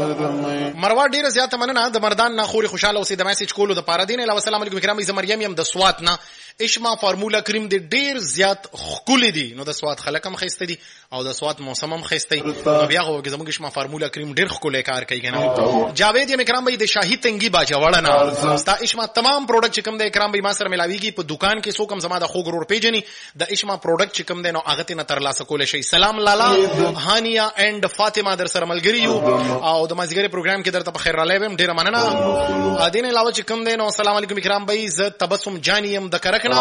مروا ډیره زیاته مننه د مردان نه خوري خوشاله اوسې د میسج کولو د پاره دین علاوه السلام علیکم کرام زه مریم یم د سوات نه اشما فارمولا کریم د ډیر زیات خولي دي نو د سوات خلک هم خسته دي او د سوات موسم هم خسته نو بیا غوږ زموږ اشما فارمولا کریم ډیر خولي کار کوي کنه جاوید یم کرام بھائی د شاهي تنګي باجا وړنه ستا اشما تمام پروډکټ چې کوم د کرام بھائی ما سره ملاویږي په دکان کې سو کم زما د خوګرور پیجنی د اشما پروډکټ چې کوم د نو هغه ته تر لاسه کول شي سلام لالا هانیا اند فاطمه در سره ملګری یو او د مازیګری پروګرام کې درته په خیر را لوم ډیر مننه دین علاوه چې کوم د نو السلام علیکم کرام بھائی ز تبسم جانیم د کرکنه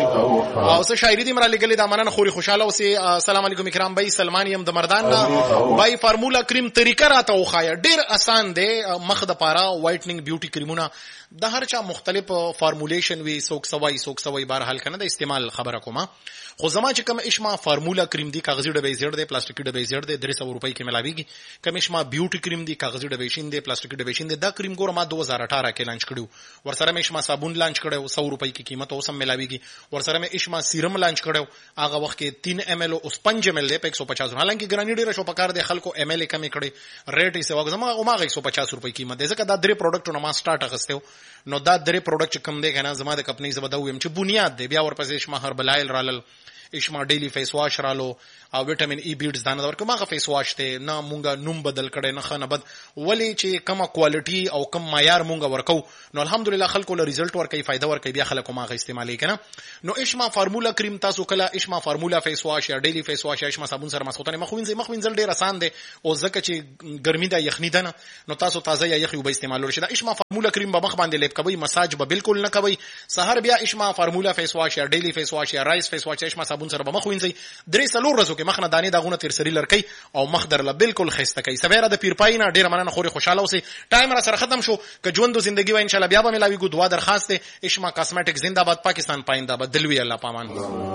او څه شاعری دې مرا لګلې د مننه خوري خوشاله اوسې السلام علیکم کرام بھائی سلمان یم د مردان نه بھائی فارمولا کریم طریقه راته وخایا ډیر آسان دی مخ د پاره وایټنینګ بیوټي کریمونه د هر چا مختلف فارمولیشن وی سوک سوای بهر حل کنه د استعمال خبره کومه خو زما چې کوم اشما فارمولا کریم دی کاغذي ډبې زیړ دی پلاستیکي ډبې زیړ دی 300 روپۍ کې ملاويږي کوم اشما بیوټي کریم دی کاغذي ډبې شین دی پلاستیکي ډبې شین دی دا کریم ګور ما 2018 کې لانچ کړو ورسره مې اشما صابون لانچ کړو 100 روپۍ کې قیمت اوسم ملاويږي ورسره مې اشما سیرم لانچ کړو هغه وخت کې 3 ml او 5 ml دی په 150 حالانکه ګرانی ډیره شو پکار دی خلکو ml کم کړي ریټ یې سوا زما او ما 150 روپۍ قیمت دی ځکه دا درې پروډکټونه ما سٹارټ اغستو نو دا درې پروډکټ کم دی کنه زما د کمپنۍ زبده ویم چې بنیاد دی بیا ورپسې اشما هربلایل رالل اشما ډیلی فیس واش رالو او وټامین ای بیډز دانه ورکه ماغه فیس واش ته نه مونږه نوم بدل کړي نه خنه بد ولی چې کومه کوالټي او کوم معیار مونږه ورکو نو الحمدلله خلکو له ریزلټ ورکي فائدہ ورکي بیا خلکو ماغه استعمالي کنه نو اشما فارمولا کریم تاسو کله اشما فارمولا فیس واش یا ډیلی فیس واش یا اشما صابون سره مسخوتنه مخوینځل ډیر آسان دي او ځکه چې ګرمي ده یخنی ده نو تاسو تازه یا یخي وب استعمالول شي دا اشما فارمولا کریم به مخ باندې لیپ کوي مساج به بالکل نه کوي سحر بیا اشما فارمولا فیس واش یا ډیلی فیس واش یا رایس فیس واش اشما صابون سره به مخوینځي 3 سلور ورځو کې مخ نه دانه داغونه تیر سری لړکې او مخ درله بالکل خسته کوي سویره د پیرپای نه ډیر مننه خوري خوشاله اوسې ټایم را سره ختم شو که ژوند زندگی و ان شاء الله بیا به ملاوي ګو دعا درخواست اشما کاسمیټک زنده باد پاکستان پاینده باد دلوي الله پامان